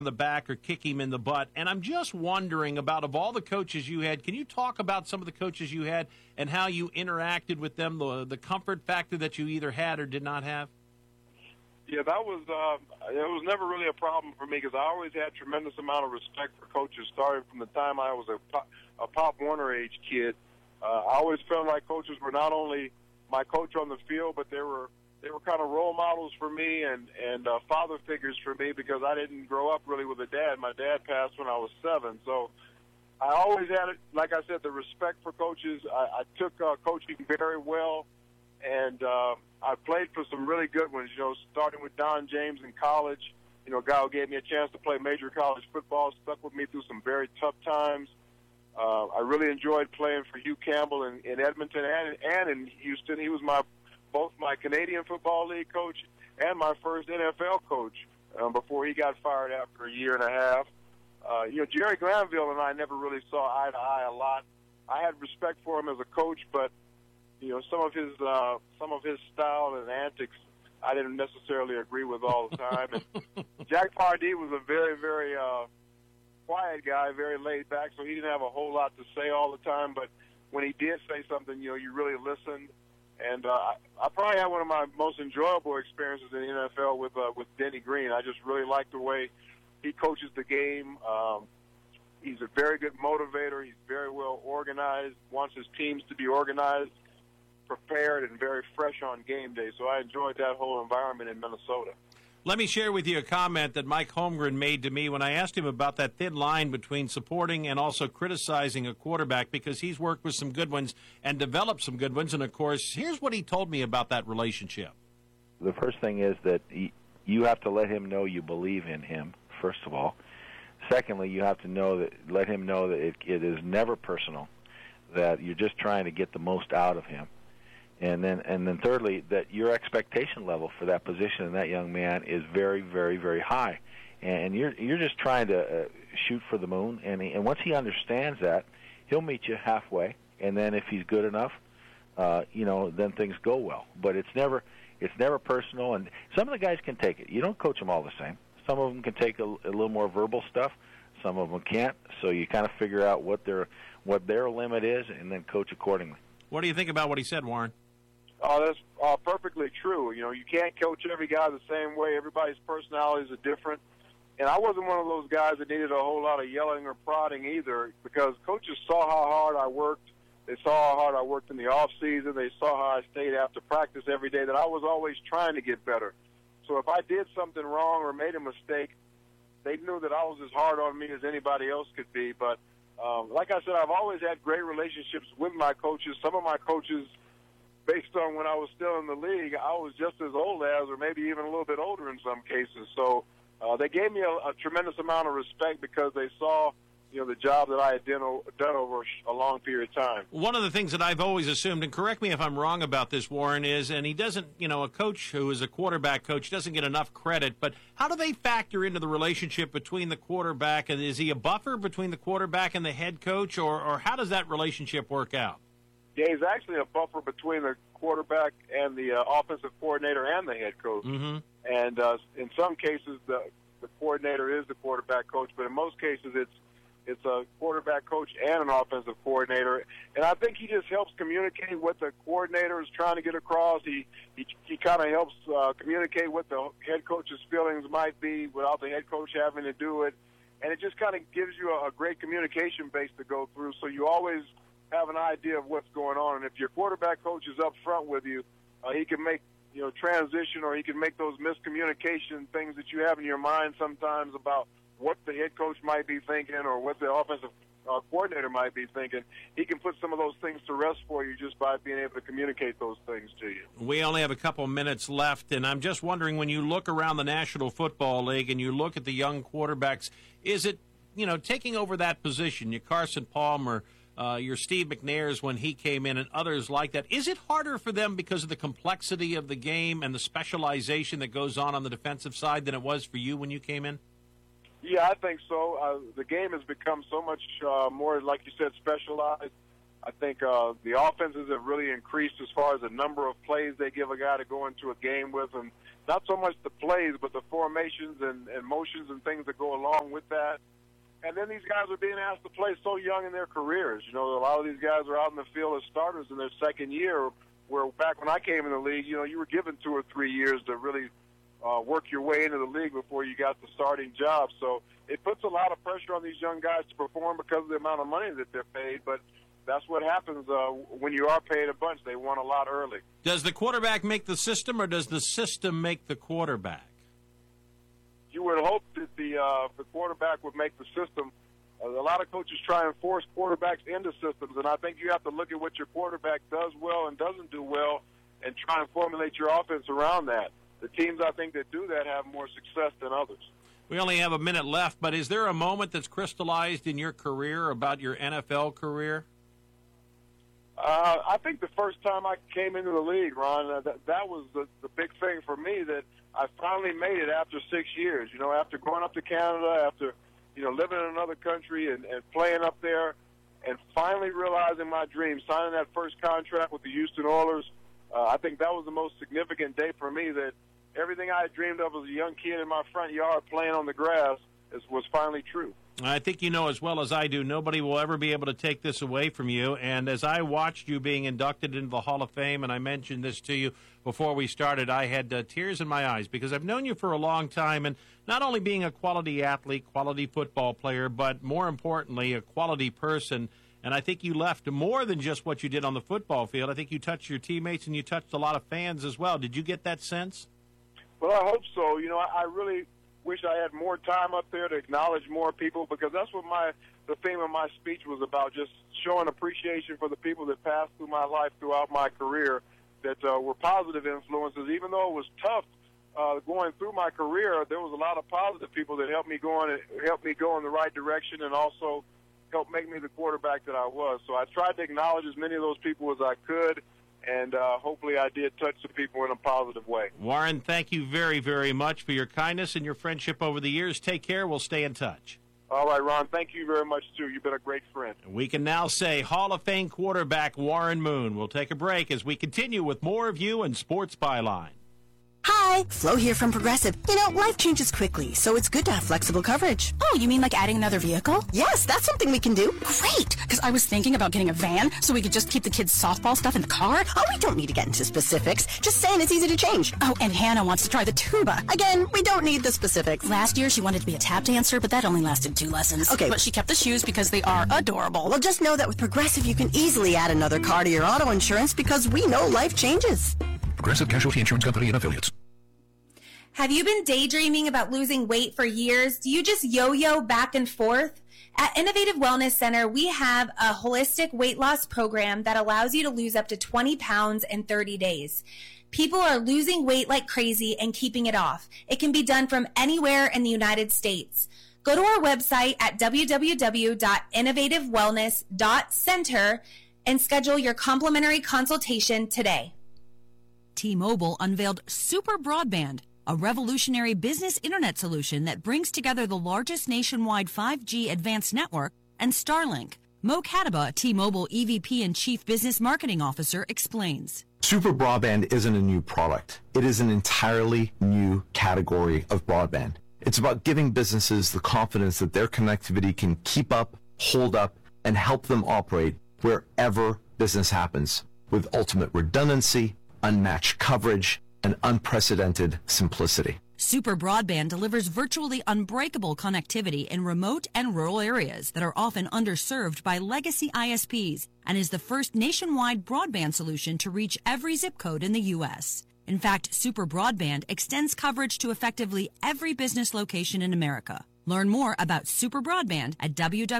in the back or kick him in the butt. And I'm just wondering about, of all the coaches you had, can you talk about some of the coaches you had and how you interacted with them, the comfort factor that you either had or did not have? Yeah, that was it was never really a problem for me because I always had tremendous amount of respect for coaches starting from the time I was a Pop Warner age kid. I always felt like coaches were not only my coach on the field, but they were kind of role models for me and father figures for me because I didn't grow up really with a dad. My dad passed when I was 7, so I always had it. Like I said, the respect for coaches. I took coaching very well, and I played for some really good ones, starting with Don James in college, a guy who gave me a chance to play major college football, stuck with me through some very tough times. I really enjoyed playing for Hugh Campbell in Edmonton and in Houston. He was both my Canadian Football League coach and my first NFL coach before he got fired after a year and a half. Jerry Glanville and I never really saw eye to eye a lot. I had respect for him as a coach, but some of his style and antics I didn't necessarily agree with all the time. And Jack Pardee was a very, very quiet guy, very laid back, so he didn't have a whole lot to say all the time. But when he did say something, you really listened. And I probably had one of my most enjoyable experiences in the NFL with Denny Green. I just really like the way he coaches the game. He's a very good motivator. He's very well organized, wants his teams to be organized, prepared, and very fresh on game day. So I enjoyed that whole environment in Minnesota. Let me share with you a comment that Mike Holmgren made to me when I asked him about that thin line between supporting and also criticizing a quarterback, because he's worked with some good ones and developed some good ones. And, of course, here's what he told me about that relationship. The first thing is that you have to let him know you believe in him, first of all. Secondly, you have to let him know that it is never personal, that you're just trying to get the most out of him. And then thirdly, that your expectation level for that position and that young man is very, very, very high. And you're just trying to shoot for the moon. And once he understands that, he'll meet you halfway. And then if he's good enough, then things go well. But it's never personal. And some of the guys can take it. You don't coach them all the same. Some of them can take a little more verbal stuff. Some of them can't. So you kind of figure out what their limit is and then coach accordingly. What do you think about what he said, Warren? Oh, that's perfectly true. You can't coach every guy the same way. Everybody's personalities are different. And I wasn't one of those guys that needed a whole lot of yelling or prodding either, because coaches saw how hard I worked. They saw how hard I worked in the off season. They saw how I stayed after practice every day, that I was always trying to get better. So if I did something wrong or made a mistake, they knew that I was as hard on me as anybody else could be. But like I said, I've always had great relationships with my coaches. Some of my coaches, based on when I was still in the league, I was just as old as, or maybe even a little bit older in some cases. So they gave me a tremendous amount of respect because they saw, the job that I had done over a long period of time. One of the things that I've always assumed, and correct me if I'm wrong about this, Warren, is, and he doesn't, a coach who is a quarterback coach doesn't get enough credit, but how do they factor into the relationship between the quarterback, and is he a buffer between the quarterback and the head coach, or how does that relationship work out? Yeah, he's actually a buffer between the quarterback and the offensive coordinator and the head coach. Mm-hmm. And in some cases, the coordinator is the quarterback coach, but in most cases, it's a quarterback coach and an offensive coordinator. And I think he just helps communicate what the coordinator is trying to get across. He kind of helps communicate what the head coach's feelings might be without the head coach having to do it. And it just kind of gives you a great communication base to go through, so you always have an idea of what's going on. And if your quarterback coach is up front with you, he can make transition, or he can make those miscommunication things that you have in your mind sometimes about what the head coach might be thinking or what the offensive coordinator might be thinking. He can put some of those things to rest for you just by being able to communicate those things to you. We only have a couple minutes left, and I'm just wondering, when you look around the National Football League and you look at the young quarterbacks, is it, taking over that position, your Carson Palmer, your Steve McNairs when he came in, and others like that, is it harder for them because of the complexity of the game and the specialization that goes on the defensive side than it was for you when you came in? Yeah, I think so. The game has become so much more, like you said, specialized. I think the offenses have really increased as far as the number of plays they give a guy to go into a game with, and not so much the plays, but the formations and motions and things that go along with that. And then these guys are being asked to play so young in their careers. You know, a lot of these guys are out in the field as starters in their second year, where back when I came in the league, you know, you were given 2 or 3 years to really work your way into the league before you got the starting job. So it puts a lot of pressure on these young guys to perform because of the amount of money that they're paid. But that's what happens when you are paid a bunch. They want a lot early. Does the quarterback make the system, or does the system make the quarterback? You would hope that the quarterback would make the system. A lot of coaches try and force quarterbacks into systems, and I think you have to look at what your quarterback does well and doesn't do well and try and formulate your offense around that. The teams, I think, that do that have more success than others. We only have a minute left, but is there a moment that's crystallized in your career about your NFL career? I think the first time I came into the league, Ron, that was the big thing for me, that I finally made it after 6 years. You know, after going up to Canada, after, you know, living in another country and playing up there, and finally realizing my dream, signing that first contract with the Houston Oilers. I think that was the most significant day for me, that everything I had dreamed of as a young kid in my front yard playing on the grass was finally true. I think you know as well as I do, nobody will ever be able to take this away from you. And as I watched you being inducted into the Hall of Fame, and I mentioned this to you before we started, I had tears in my eyes because I've known you for a long time, and not only being a quality athlete, quality football player, but more importantly, a quality person. And I think you left more than just what you did on the football field. I think you touched your teammates and you touched a lot of fans as well. Did you get that sense? Well, I hope so. You know, I really wish I had more time up there to acknowledge more people, because that's what the theme of my speech was about, just showing appreciation for the people that passed through my life throughout my career that were positive influences. Even though it was tough going through my career, there was a lot of positive people that helped me go in the right direction and also helped make me the quarterback that I was. So I tried to acknowledge as many of those people as I could, and hopefully I did touch the people in a positive way. Warren, thank you very, very much for your kindness and your friendship over the years. Take care. We'll stay in touch. All right, Ron. Thank you very much, too. You've been a great friend. We can now say Hall of Fame quarterback Warren Moon. We'll take a break as we continue with more of you and Sports Byline. Hi, Flo here from Progressive. You know, life changes quickly, so it's good to have flexible coverage. Oh, you mean like adding another vehicle? Yes, that's something we can do. Great, because I was thinking about getting a van so we could just keep the kids' softball stuff in the car. Oh, we don't need to get into specifics. Just saying it's easy to change. Oh, and Hannah wants to try the tuba. Again, we don't need the specifics. Last year, she wanted to be a tap dancer, but that only lasted 2 lessons. Okay. But she kept the shoes because they are adorable. Well, just know that with Progressive, you can easily add another car to your auto insurance because we know life changes. Progressive Casualty Insurance Company and Affiliates. Have you been daydreaming about losing weight for years? Do you just yo-yo back and forth? At Innovative Wellness Center, we have a holistic weight loss program that allows you to lose up to 20 pounds in 30 days. People are losing weight like crazy and keeping it off. It can be done from anywhere in the United States. Go to our website at www.innovativewellness.center and schedule your complimentary consultation today. T-Mobile unveiled Super Broadband, a revolutionary business internet solution that brings together the largest nationwide 5G advanced network and Starlink. Mo Kataba, T-Mobile EVP and Chief Business Marketing Officer, explains. Super Broadband isn't a new product. It is an entirely new category of broadband. It's about giving businesses the confidence that their connectivity can keep up, hold up, and help them operate wherever business happens, with ultimate redundancy, unmatched coverage, and unprecedented simplicity. Super Broadband delivers virtually unbreakable connectivity in remote and rural areas that are often underserved by legacy ISPs and is the first nationwide broadband solution to reach every zip code in the U.S. In fact, Super Broadband extends coverage to effectively every business location in America. Learn more about Super Broadband at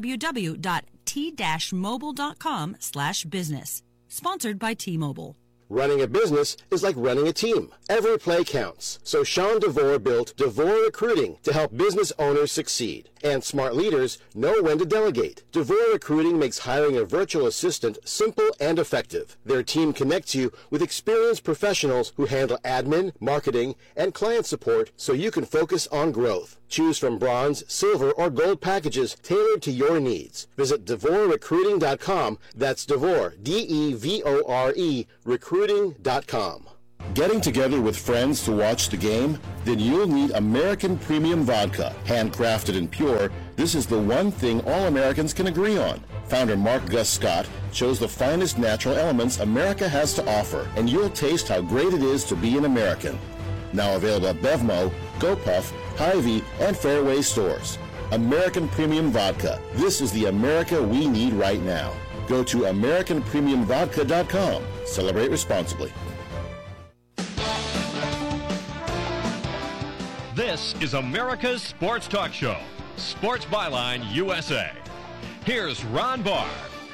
www.t-mobile.com/business. Sponsored by T-Mobile. Running a business is like running a team. Every play counts. So Sean DeVore built DeVore Recruiting to help business owners succeed. And smart leaders know when to delegate. DeVore Recruiting makes hiring a virtual assistant simple and effective. Their team connects you with experienced professionals who handle admin, marketing, and client support so you can focus on growth. Choose from bronze, silver, or gold packages tailored to your needs. Visit DevoreRecruiting.com. That's Devore, D-E-V-O-R-E, recruiting.com. Getting together with friends to watch the game? Then you'll need American Premium Vodka. Handcrafted and pure, this is the one thing all Americans can agree on. Founder Mark Gus Scott chose the finest natural elements America has to offer, and you'll taste how great it is to be an American. Now available at Bevmo, GoPuff, Hy-Vee, and Fairway stores. American Premium Vodka. This is the America we need right now. Go to AmericanPremiumVodka.com. Celebrate responsibly. This is America's Sports Talk Show, Sports Byline USA. Here's Ron Barr.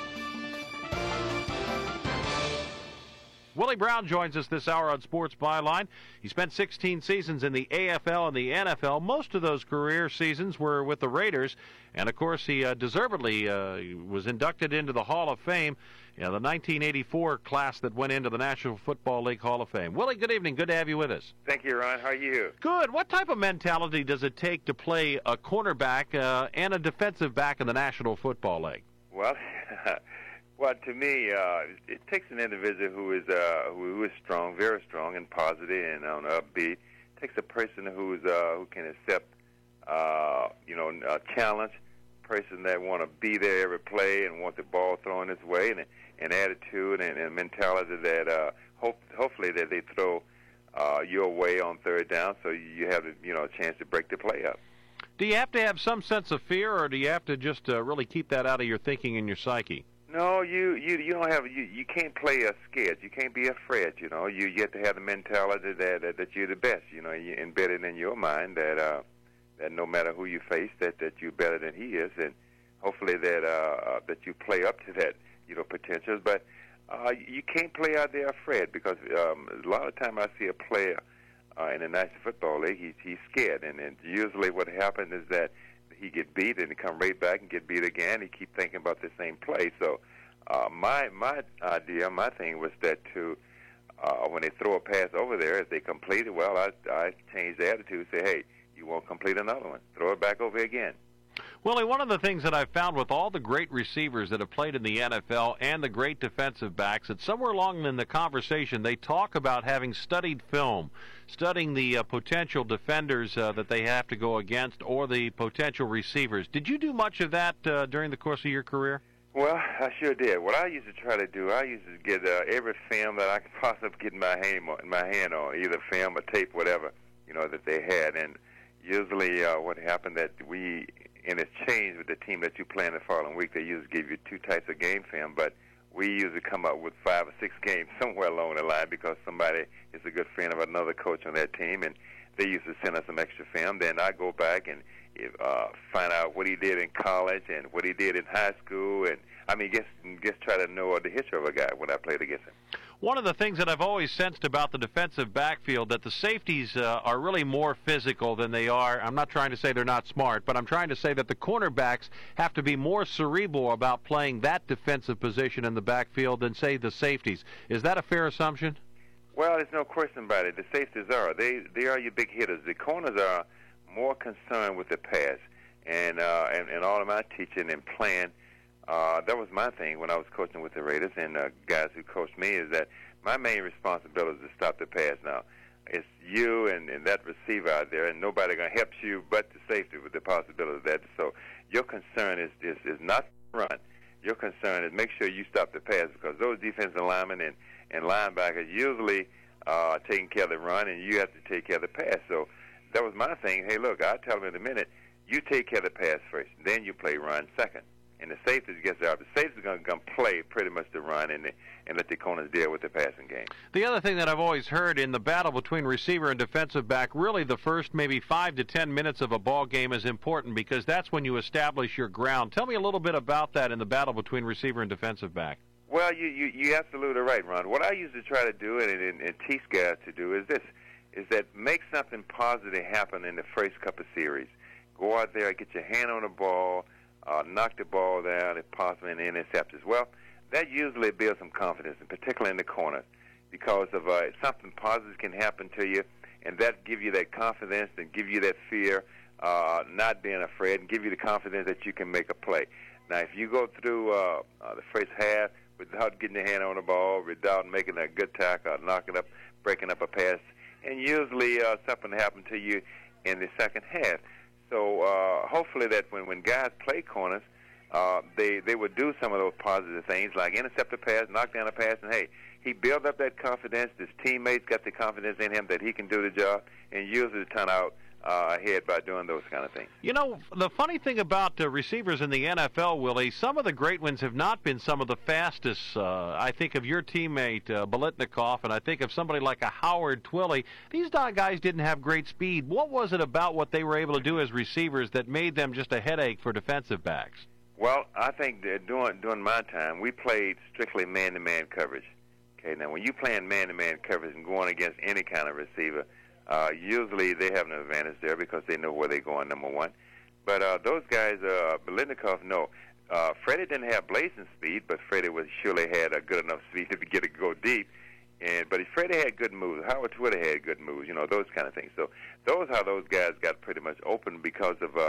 Willie Brown joins us this hour on Sports Byline. He spent 16 seasons in the AFL and the NFL. Most of those career seasons were with the Raiders. And, of course, he deservedly was inducted into the Hall of Fame, the 1984 class that went into the National Football League Hall of Fame. Willie, good evening. Good to have you with us. Thank you, Ron. How are you? Good. What type of mentality does it take to play a cornerback and a defensive back in the National Football League? Well, well, to me, it takes an individual who is strong, very strong, and positive, and on upbeat. It takes a person who can accept, a challenge. A person that want to be there every play and want the ball thrown his way, and an attitude and a mentality that hopefully that they throw your way on third down, so you have a chance to break the play up. Do you have to have some sense of fear, or do you have to just really keep that out of your thinking and your psyche? No, you don't have you can't play scared. You can't be afraid. You have to have the mentality that you're the best. You embedded in your mind that no matter who you face, that you're better than he is, and hopefully that you play up to that potential. But you can't play out there afraid, because a lot of time I see a player in the National Football League, he's scared, and usually what happens is that he get beat and he come right back and get beat again. He keep thinking about the same play. So my idea, my thing was that when they throw a pass over there, if they complete it, well, I change the attitude, say, hey, you won't complete another one. Throw it back over again. Willie, one of the things that I've found with all the great receivers that have played in the NFL and the great defensive backs, that somewhere along in the conversation they talk about having studied film, studying the potential defenders that they have to go against, or the potential receivers. Did you do much of that during the course of your career? Well, I sure did. What I used to try to do, I used to get every film that I could possibly get my hand on, either film or tape, whatever, that they had. And usually what happened that in exchange with the team that you play in the following week, they usually give you two types of game film, but we usually come up with 5 or 6 games somewhere along the line, because somebody is a good friend of another coach on that team, and they used to send us some extra film. Then I go back and find out what he did in college and what he did in high school, and just try to know the history of a guy when I played against him. One of the things that I've always sensed about the defensive backfield, that the safeties are really more physical than they are. I'm not trying to say they're not smart, but I'm trying to say that the cornerbacks have to be more cerebral about playing that defensive position in the backfield than, say, the safeties. Is that a fair assumption? Well, there's no question about it. The safeties are. They are your big hitters. The corners are more concerned with the pass. And all of my teaching and playing, that was my thing when I was coaching with the Raiders, and guys who coached me, is that my main responsibility is to stop the pass. Now, it's you and that receiver out there, and nobody going to help you but the safety with the possibility of that. So your concern is not run. Your concern is make sure you stop the pass, because those defensive linemen and linebackers usually taking care of the run, and you have to take care of the pass. So that was my thing. Hey, look, I'll tell them in a minute, you take care of the pass first, then you play run second. And the safeties gets out. The safeties are going to play pretty much the run and let the corners deal with the passing game. The other thing that I've always heard in the battle between receiver and defensive back, really the first maybe 5 to 10 minutes of a ball game is important, because that's when you establish your ground. Tell me a little bit about that in the battle between receiver and defensive back. Well, you're absolutely right, Ron. What I used to try to do and teach guys to do is this, is that make something positive happen in the first couple of series. Go out there, get your hand on the ball, knock the ball down if possible, and intercept as well. That usually builds some confidence, and particularly in the corner, because of something positive can happen to you, and that give you that confidence and give you that fear not being afraid, and give you the confidence that you can make a play. Now, if you go through the first half without getting your hand on the ball, without making a good tackle, knocking up, breaking up a pass, and usually something happened to you in the second half. So hopefully that when guys play corners, they would do some of those positive things, like intercept a pass, knock down a pass, and, hey, he built up that confidence. His teammates got the confidence in him that he can do the job, and usually turn out ahead by doing those kind of things. You know, the funny thing about receivers in the NFL, Willie, some of the great ones have not been some of the fastest. I think of your teammate, Biletnikoff, and I think of somebody like a Howard Twilley. These guys didn't have great speed. What was it about what they were able to do as receivers that made them just a headache for defensive backs? Well, I think that during my time, we played strictly man-to-man coverage. Okay, now when you're playing man-to-man coverage and going against any kind of receiver, usually they have an advantage there because they know where they're going, number one. But those guys, Biletnikoff, no. Freddie didn't have blazing speed, but Freddie surely had a good enough speed to go deep. But Freddie had good moves. Howard Twilley had good moves, those kind of things. So those are how those guys got pretty much open because of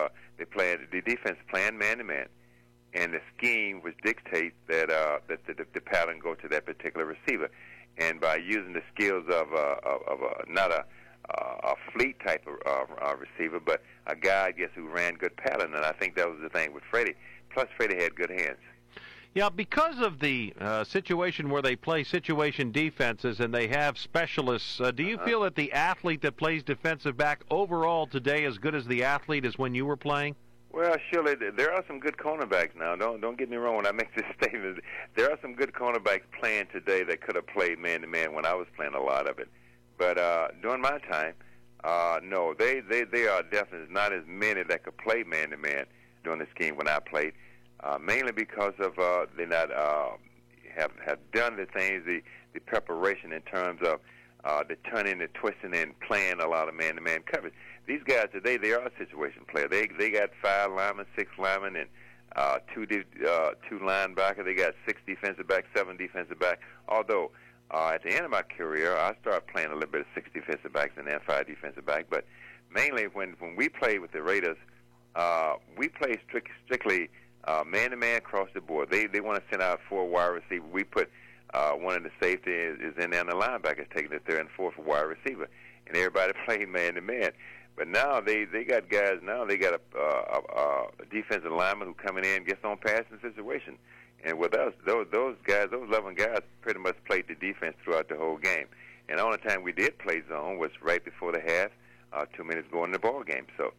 the defense playing man-to-man. And the scheme which dictates that the pattern go to that particular receiver, and by using the skills of not a fleet type of receiver, but a guy, I guess, who ran good pattern, and I think that was the thing with Freddie. Plus, Freddie had good hands. Yeah, because of the situation where they play situation defenses and they have specialists, do you feel that the athlete that plays defensive back overall today is as good as the athlete as when you were playing? Well, surely there are some good cornerbacks now. Don't get me wrong when I make this statement. There are some good cornerbacks playing today that could have played man-to-man when I was playing a lot of it. But during my time, no, they are definitely not as many that could play man-to-man during the scheme when I played, mainly because of they not have done the things, the preparation in terms of the turning, the twisting, and playing a lot of man-to-man coverage. These guys today, they are a situation player. They got 5 linemen, 6 linemen, and 2 linebackers. They got 6 defensive backs, 7 defensive backs. Although at the end of my career, I started playing a little bit of 6 defensive backs and then 5 defensive backs. But mainly when we played with the Raiders, we played strictly man-to-man across the board. They want to send out 4 wide receivers. We put one of the safety is in there, and the linebackers taking the 3rd and 4th wide receiver, and everybody played man-to-man. But now they got guys. Now they got a defensive lineman who coming in and gets on passing situation. And with us, those guys, those 11 guys, pretty much played the defense throughout the whole game. And the only time we did play zone was right before the half, 2 minutes going in the ball game. So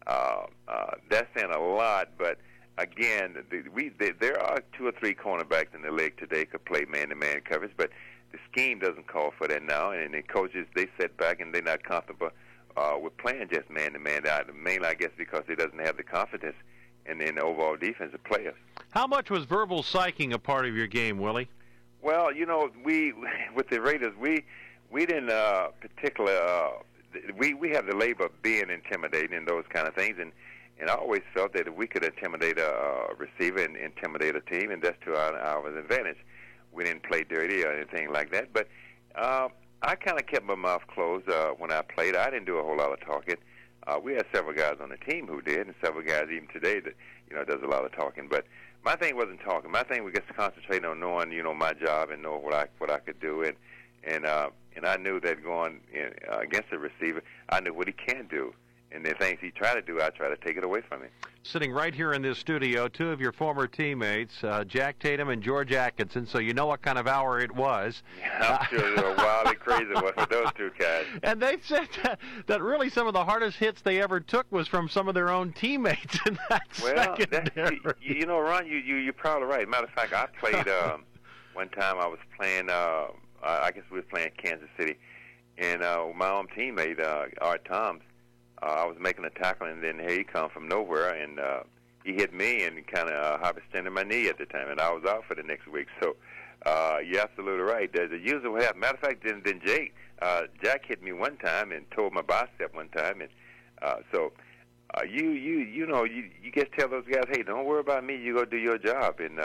that's saying a lot. But again, there are 2 or 3 cornerbacks in the league today could play man-to-man coverage, but the scheme doesn't call for that now. And the coaches, they sit back and they're not comfortable with playing just man-to-man, mainly, I guess, because he doesn't have the confidence in the overall defensive players. How much was verbal psyching a part of your game, Willie? Well, we with the Raiders, we didn't particularly we have the label of being intimidating and those kind of things, and I always felt that if we could intimidate a receiver and intimidate a team, and that's to our advantage. We didn't play dirty or anything like that, but I kind of kept my mouth closed when I played. I didn't do a whole lot of talking. We had several guys on the team who did, and several guys even today that does a lot of talking. But my thing wasn't talking. My thing was just concentrating on knowing my job and knowing what I could do, and I knew that going against the receiver, I knew what he can do. And the things he tried to do, I try to take it away from him. Sitting right here in this studio, 2 of your former teammates, Jack Tatum and George Atkinson, so you know what kind of hour it was. Yeah, I'm sure it was wildly crazy with those 2 guys. And they said that really some of the hardest hits they ever took was from some of their own teammates in that secondary. Ron, you're probably right. Matter of fact, I played one time. I was playing. I guess we were playing Kansas City, and my own teammate Art Toms. I was making a tackle, and then here he come from nowhere, and he hit me and kind of hyperextended my knee at the time, and I was out for the next week. So you're absolutely right. There's a usual what happened. Matter of fact, then Jack hit me one time and tore my bicep one time, and so you just tell those guys, hey, don't worry about me. You go do your job, and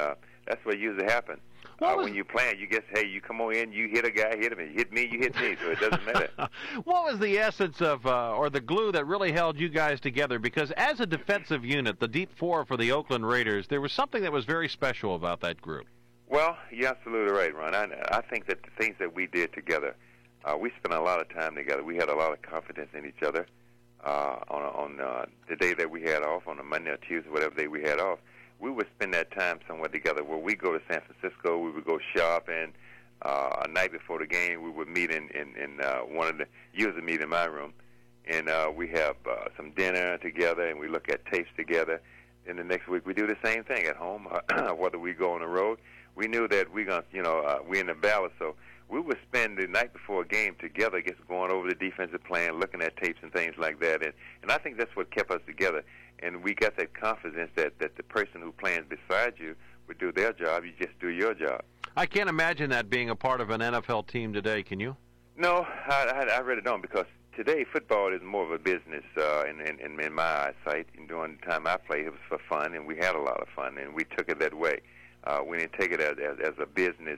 that's what usually happens. When you plan, you guess, hey, you come on in, you hit a guy, hit him, you hit me, you hit me, so it doesn't matter. What was the essence of, or the glue that really held you guys together? Because as a defensive unit, the deep four for the Oakland Raiders, there was something that was very special about that group. Well, you're absolutely right, Ron. I think that the things that we did together, we spent a lot of time together. We had a lot of confidence in each other on the day that we had off, on a Monday or Tuesday, whatever day we had off. We would spend that time somewhere together. Where we go to San Francisco, we would go shopping. A night before the game, we would meet in one of the, usually meet in my room, and we have some dinner together, and we look at tapes together. And the next week, we do the same thing at home, whether we go on the road. We knew that we're in the battle, so we would spend the night before a game together, just going over the defensive plan, looking at tapes and things like that. And I think that's what kept us together. And we got that confidence that the person who plans beside you would do their job. You just do your job. I can't imagine that being a part of an NFL team today. Can you? No, I really don't, because today football is more of a business in my eyesight. And during the time I played, it was for fun, and we had a lot of fun, and we took it that way. We didn't take it as a business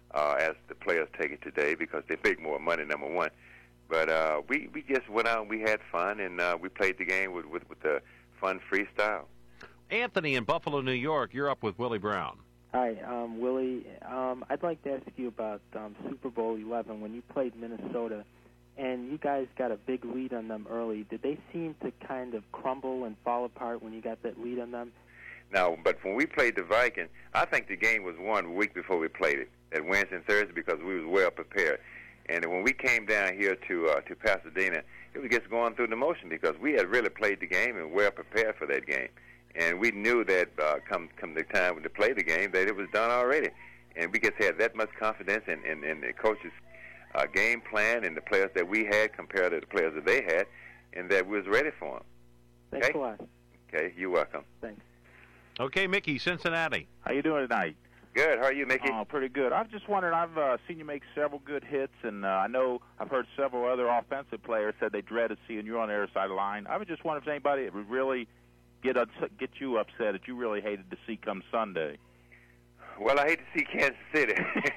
as the players take it today, because they make more money, number one. But we just went out and we had fun, and we played the game with the fun freestyle. Anthony in Buffalo, New York, you're up with Willie Brown. Hi, Willie. I'd like to ask you about Super Bowl 11 when you played Minnesota, and you guys got a big lead on them early. Did they seem to kind of crumble and fall apart when you got that lead on them? No, but when we played the Vikings, I think the game was won a week before we played it, at Wednesday and Thursday, because we was well prepared. And when we came down here to Pasadena, it was just going through the motion, because we had really played the game and well prepared for that game. And we knew that come the time to play the game, that it was done already. And we just had that much confidence in the coach's game plan and the players that we had compared to the players that they had, and that we was ready for them. Thanks a lot. Okay, you're welcome. Thanks. Okay, Mickey, Cincinnati. How you doing tonight? Good. How are you, Mickey? Oh, pretty good. I've just wondered, I've seen you make several good hits, and I know I've heard several other offensive players said they dreaded seeing you on the other side of the line. I was just wondering if anybody would really get you upset that you really hated to see come Sunday. Well, I hate to see Kansas City.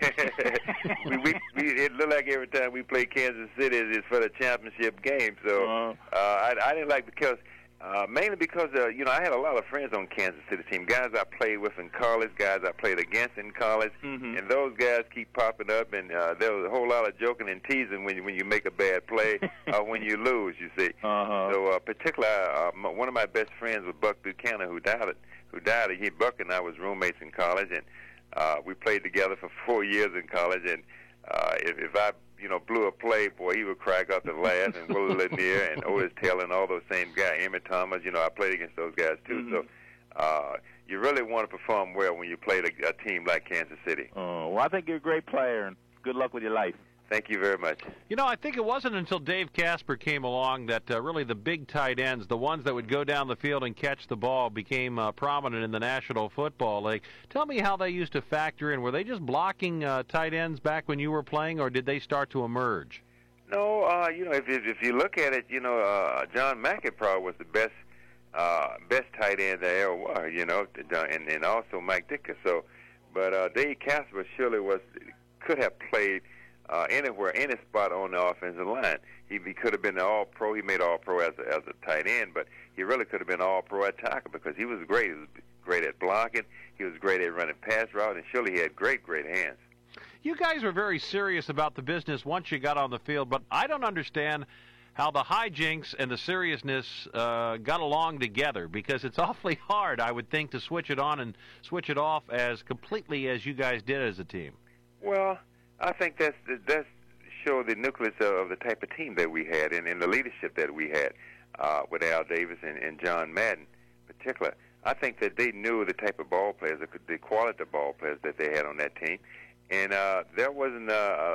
It looked like every time we play Kansas City, it's for the championship game. So I didn't like, because mainly because I had a lot of friends on Kansas City team, guys I played with in college, guys I played against in college, and those guys keep popping up, and there was a whole lot of joking and teasing when you make a bad play or when you lose, you see. So particularly, one of my best friends was Buck Buchanan, who died. Buck and I was roommates in college, and we played together for 4 years in college, and if I blew a play, boy, he would crack up and laugh, and Willie Lanier and Otis Taylor and all those same guys, Emmett Thomas, I played against those guys too. So you really want to perform well when you play a team like Kansas City. Well, I think you're a great player, and good luck with your life. Thank you very much. I think it wasn't until Dave Casper came along that really the big tight ends, the ones that would go down the field and catch the ball, became prominent in the National Football League. Tell me how they used to factor in. Were they just blocking tight ends back when you were playing, or did they start to emerge? No, if you look at it, John Mackett probably was the best tight end there ever was, and also Mike Ditka. So, but Dave Casper surely could have played anywhere, any spot on the offensive line. He could have been an All-Pro. He made All-Pro as a tight end, but he really could have been All-Pro at tackle, because he was great. He was great at blocking. He was great at running pass route, and surely he had great hands. You guys were very serious about the business once you got on the field, but I don't understand how the hijinks and the seriousness got along together, because it's awfully hard, I would think, to switch it on and switch it off as completely as you guys did as a team. Well, I think that's show the nucleus of the type of team that we had and the leadership that we had with Al Davis and John Madden in particular. I think that they knew the type of ball players, the quality of ball players that they had on that team. And there wasn't,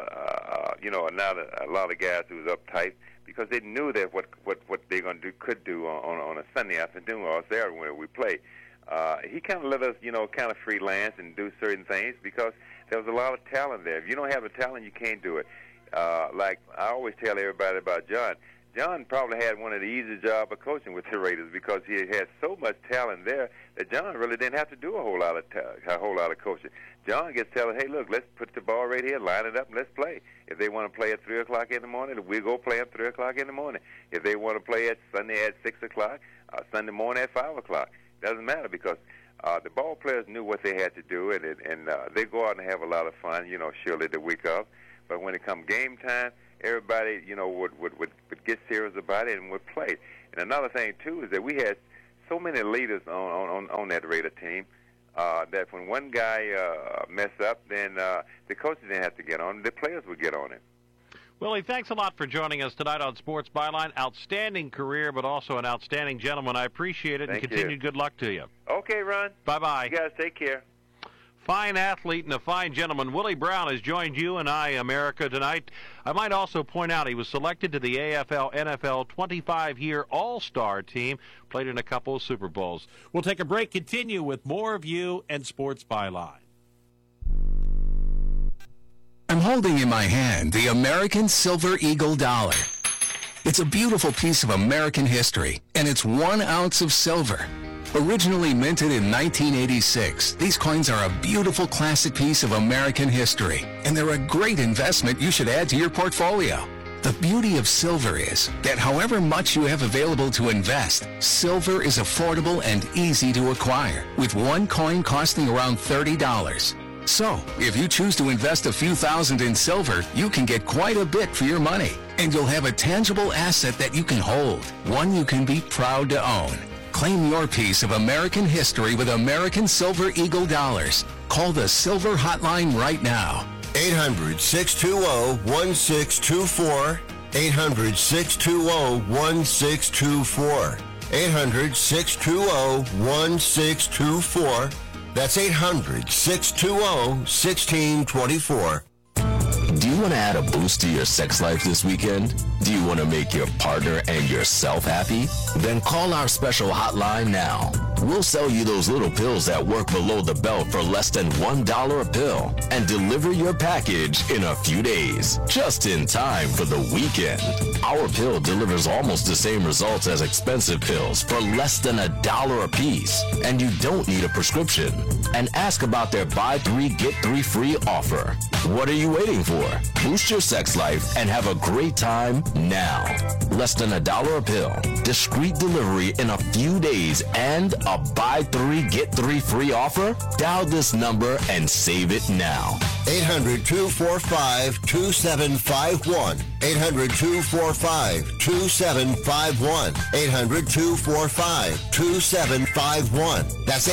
not a lot of guys who was uptight, because they knew that what they're going to could do on a Sunday afternoon or Saturday when we play. He kind of let us, kind of freelance and do certain things, because there was a lot of talent there. If you don't have the talent, you can't do it. Like I always tell everybody about John. John probably had one of the easiest jobs of coaching with the Raiders because he had so much talent there that John really didn't have to do a whole lot of coaching. John gets telling, hey, look, let's put the ball right here, line it up, and let's play. If they want to play at 3 o'clock in the morning, we'll go play at 3 o'clock in the morning. If they want to play at Sunday at 6 o'clock, Sunday morning at 5 o'clock, doesn't matter because the ball players knew what they had to do, and they go out and have a lot of fun, surely the week of. But when it comes game time, everybody, would get serious about it and would play. And another thing, too, is that we had so many leaders on that Raider team that when one guy messed up, then the coaches didn't have to get on it. The players would get on it. Willie, thanks a lot for joining us tonight on Sports Byline. Outstanding career, but also an outstanding gentleman. I appreciate it, and continued good luck to you. Okay, Ron. Bye-bye. You guys take care. Fine athlete and a fine gentleman. Willie Brown has joined you and I, America, tonight. I might also point out he was selected to the AFL-NFL 25-year All-Star team, played in a couple of Super Bowls. We'll take a break, continue with more of you and Sports Byline. I'm holding in my hand the American Silver Eagle dollar. It's a beautiful piece of American history, and it's 1 ounce of silver. Originally minted in 1986, these coins are a beautiful classic piece of American history, and they're a great investment you should add to your portfolio. The beauty of silver is that however much you have available to invest, silver is affordable and easy to acquire, with one coin costing around $30. So, if you choose to invest a few thousand in silver, you can get quite a bit for your money, and you'll have a tangible asset that you can hold, one you can be proud to own. Claim your piece of American history with American Silver Eagle dollars. Call the Silver Hotline right now. 800-620-1624. 800-620-1624. 800-620-1624. That's 800-620-1624. Do you want to add a boost to your sex life this weekend? Do you want to make your partner and yourself happy? Then call our special hotline now. We'll sell you those little pills that work below the belt for less than $1 a pill and deliver your package in a few days, just in time for the weekend. Our pill delivers almost the same results as expensive pills for less than $1 a piece, and you don't need a prescription. And ask about their buy 3, get 3 free offer. What are you waiting for? Boost your sex life and have a great time now. Less than $1 a pill, discreet delivery in a few days, and a buy 3, get 3 free offer? Dial this number and save it now. 800-245-2751. 800-245-2751. 800-245-2751. That's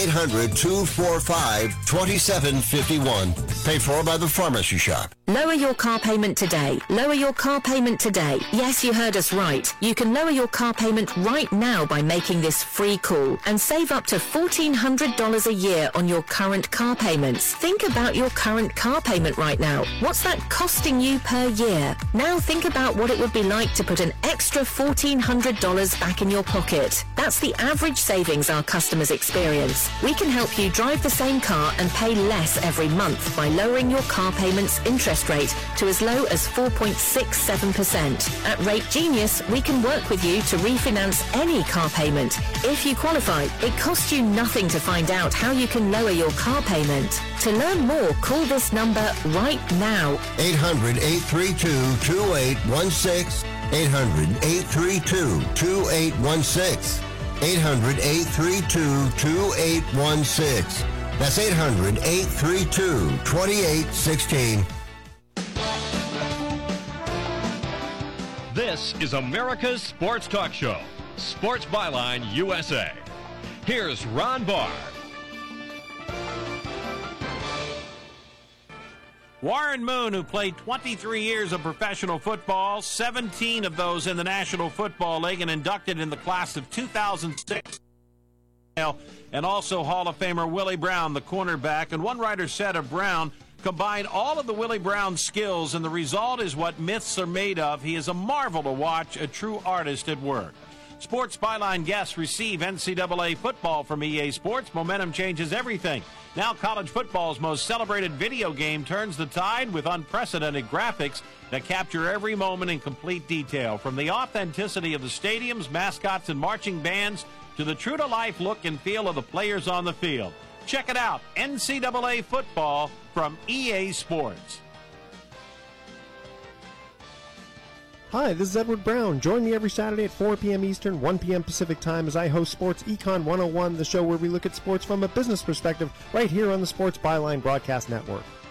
800-245-2751. Paid for by the Pharmacy Shop. Lower your car payment today. Lower your car payment today. Yes, you heard us right. You can lower your car payment right now by making this free call and save up to $1,400 a year on your current car payments. Think about your current car payment right now. What's that costing you per year? Now think about what it would be like to put an extra $1,400 back in your pocket. That's the average savings our customers experience. We can help you drive the same car and pay less every month by lowering your car payment's interest rate to as low as 4.67%. At Rate Genius, we can work with you to refinance any car payment. If you qualify, it costs you nothing to find out how you can lower your car payment. To learn more, call this number right now. 800-832-2816. 800-832-2816. 800-832-2816. That's 800-832-2816. This is America's Sports Talk Show, Sports Byline USA. Here's Ron Barr. Warren Moon, who played 23 years of professional football, 17 of those in the National Football League, and inducted in the class of 2006. And also Hall of Famer Willie Brown, the cornerback. And one writer said of Brown, combine all of the Willie Brown skills, and the result is what myths are made of. He is a marvel to watch, a true artist at work. Sports Byline guests receive NCAA football from EA Sports. Momentum changes everything. Now college football's most celebrated video game turns the tide with unprecedented graphics that capture every moment in complete detail. From the authenticity of the stadiums, mascots, and marching bands to the true-to-life look and feel of the players on the field. Check it out, NCAA football from EA Sports. Hi, this is Edward Brown. Join me every Saturday at 4 p.m. Eastern, 1 p.m. Pacific Time as I host Sports Econ 101, the show where we look at sports from a business perspective right here on the Sports Byline Broadcast Network.